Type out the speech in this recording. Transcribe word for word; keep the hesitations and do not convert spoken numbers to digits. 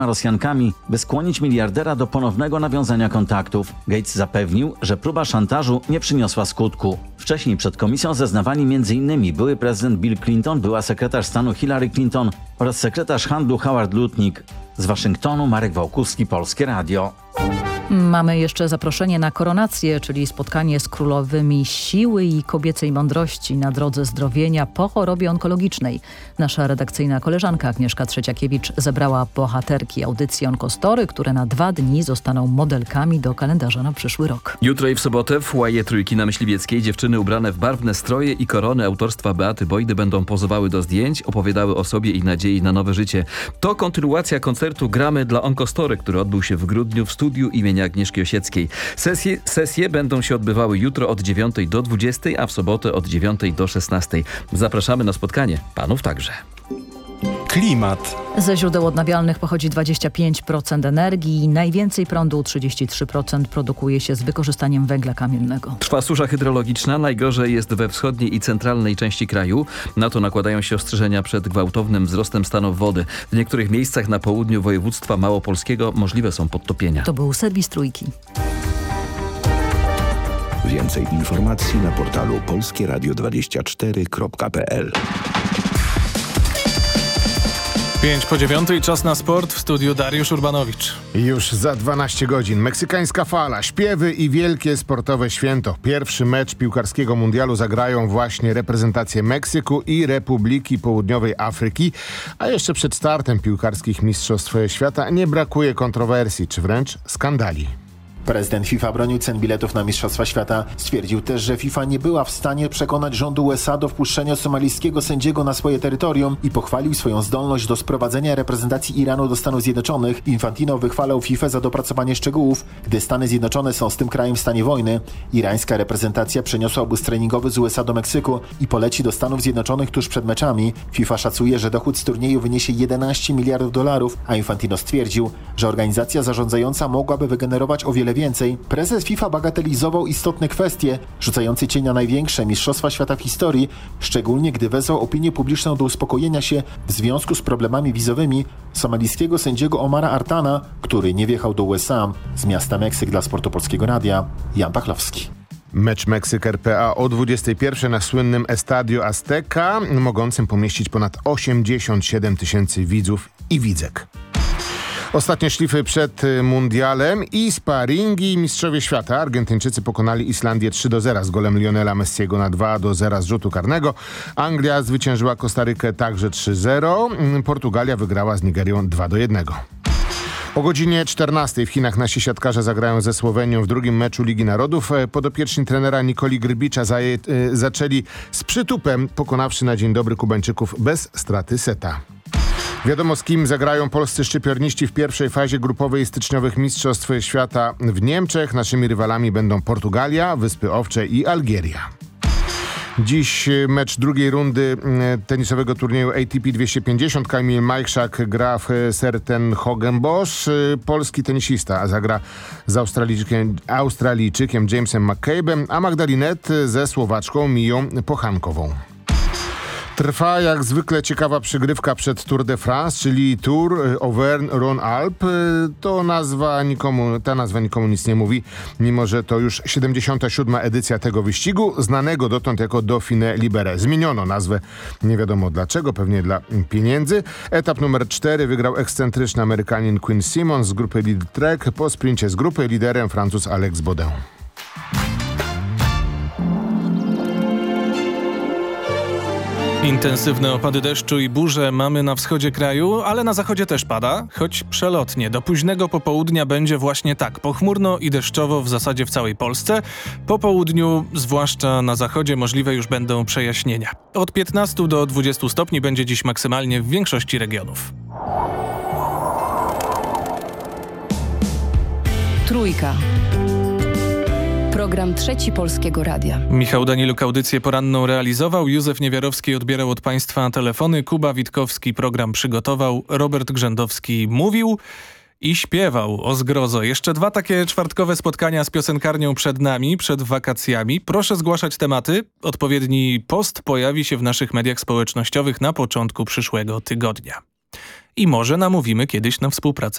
Rosjankami, by skłonić miliardera do ponownego nawiązania kontaktów. Gates zapewnił, że próba szantażu nie przyniosła skutku. Wcześniej przed komisją zeznawali m in były prezydent Bill Clinton, była sekretarz stanu Hillary Clinton oraz sekretarz handlu Howard Lutnick. Z Waszyngtonu Marek Wałkuski, Polskie Radio. Mamy jeszcze zaproszenie na koronację, czyli spotkanie z królowymi siły i kobiecej mądrości na drodze zdrowienia po chorobie onkologicznej. Nasza redakcyjna koleżanka Agnieszka Trzeciakiewicz zebrała bohaterki audycji Onkostory, które na dwa dni zostaną modelkami do kalendarza na przyszły rok. Jutro i w sobotę w foyer Trójki na Myśliwieckiej dziewczyny ubrane w barwne stroje i korony autorstwa Beaty Bojdy będą pozowały do zdjęć, opowiadały o sobie i nadziei na nowe życie. To kontynuacja koncertu Gramy dla Onkostory, który odbył się w grudniu w studiu imienia Agnieszki Osieckiej. Sesje, sesje będą się odbywały jutro od dziewiątej do dwudziestej, a w sobotę od dziewiątej do szesnastej. Zapraszamy na spotkanie. Panów także. Klimat. Ze źródeł odnawialnych pochodzi dwadzieścia pięć procent energii. Najwięcej prądu, trzydzieści trzy procent, produkuje się z wykorzystaniem węgla kamiennego. Trwa susza hydrologiczna. Najgorzej jest we wschodniej i centralnej części kraju. Na to nakładają się ostrzeżenia przed gwałtownym wzrostem stanów wody. W niektórych miejscach na południu województwa małopolskiego możliwe są podtopienia. To był serwis Trójki. Więcej informacji na portalu polskie radio dwadzieścia cztery kropka p l. pięć po dziewiątej, czas na sport, w studiu Dariusz Urbanowicz. Już za dwanaście godzin meksykańska fala, śpiewy i wielkie sportowe święto. Pierwszy mecz piłkarskiego mundialu zagrają właśnie reprezentacje Meksyku i Republiki Południowej Afryki, a jeszcze przed startem piłkarskich mistrzostw świata nie brakuje kontrowersji, czy wręcz skandali. Prezydent FIFA bronił cen biletów na Mistrzostwa Świata. Stwierdził też, że FIFA nie była w stanie przekonać rządu U S A do wpuszczenia somalijskiego sędziego na swoje terytorium i pochwalił swoją zdolność do sprowadzenia reprezentacji Iranu do Stanów Zjednoczonych. Infantino wychwalał FIFA za dopracowanie szczegółów, gdy Stany Zjednoczone są z tym krajem w stanie wojny. Irańska reprezentacja przeniosła obóz treningowy z U S A do Meksyku i poleci do Stanów Zjednoczonych tuż przed meczami. FIFA szacuje, że dochód z turnieju wyniesie jedenaście miliardów dolarów, a Infantino stwierdził, że organizacja zarządzająca mogłaby wygenerować o wiele więcej. Prezes FIFA bagatelizował istotne kwestie, rzucający cień na największe mistrzostwa świata w historii, szczególnie gdy wezwał opinię publiczną do uspokojenia się w związku z problemami wizowymi somalijskiego sędziego Omara Artana, który nie wjechał do U S A. Z miasta Meksyk dla Sportu Polskiego Radia, Jan Pachlowski. Mecz Meksyk-R P A o dwudziestej pierwszej na słynnym Estadio Azteca, mogącym pomieścić ponad osiemdziesiąt siedem tysięcy widzów i widzek. Ostatnie szlify przed mundialem i sparingi. Mistrzowie świata Argentyńczycy pokonali Islandię trzy do zera z golem Lionela Messiego na dwa do zera z rzutu karnego. Anglia zwyciężyła Kostarykę także trzy zero. Portugalia wygrała z Nigerią dwa do jednego. O godzinie czternastej w Chinach nasi siatkarze zagrają ze Słowenią w drugim meczu Ligi Narodów. Podopieczni trenera Nikoli Grbicza zaje, y, zaczęli z przytupem, pokonawszy na dzień dobry Kubańczyków bez straty seta. Wiadomo, z kim zagrają polscy szczypiorniści w pierwszej fazie grupowej styczniowych Mistrzostw Świata w Niemczech. Naszymi rywalami będą Portugalia, Wyspy Owcze i Algieria. Dziś mecz drugiej rundy tenisowego turnieju A T P dwieście pięćdziesiąt. Kamil Majchrzak gra w Sertenhogenbosch. Polski tenisista zagra z Australijczykiem, Australijczykiem Jamesem McCabe'em, a Magdalinet ze Słowaczką Miją Pochankową. Trwa jak zwykle ciekawa przygrywka przed Tour de France, czyli Tour Auvergne-Rhône-Alpes. To nazwa nikomu, ta nazwa nikomu nic nie mówi, mimo że to już siedemdziesiąta siódma edycja tego wyścigu, znanego dotąd jako Dauphiné Libéré. Zmieniono nazwę, nie wiadomo dlaczego, pewnie dla pieniędzy. Etap numer cztery wygrał ekscentryczny Amerykanin Quinn Simmons z grupy Lead Trek. Po sprincie z grupy liderem Francuz Alex Baudin. Intensywne opady deszczu i burze mamy na wschodzie kraju, ale na zachodzie też pada, choć przelotnie. Do późnego popołudnia będzie właśnie tak, pochmurno i deszczowo w zasadzie w całej Polsce. Po południu, zwłaszcza na zachodzie, możliwe już będą przejaśnienia. Od piętnastu do dwudziestu stopni będzie dziś maksymalnie w większości regionów. Trójka. Program Trzeci Polskiego Radia. Michał Daniluk audycję poranną realizował, Józef Niewiarowski odbierał od Państwa telefony, Kuba Witkowski program przygotował, Robert Grzędowski mówił i śpiewał o zgrozo. Jeszcze dwa takie czwartkowe spotkania z piosenkarnią przed nami, przed wakacjami. Proszę zgłaszać tematy. Odpowiedni post pojawi się w naszych mediach społecznościowych na początku przyszłego tygodnia. I może namówimy kiedyś na współpracę